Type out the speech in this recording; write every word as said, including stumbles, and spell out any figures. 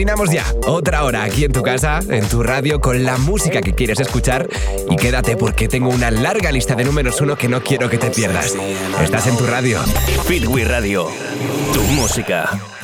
Terminamos ya, otra hora aquí en tu casa, en tu radio, con la música que quieres escuchar. Y quédate porque tengo una larga lista de números uno que no quiero que te pierdas. Estás en tu radio. Feel Good Radio, tu música.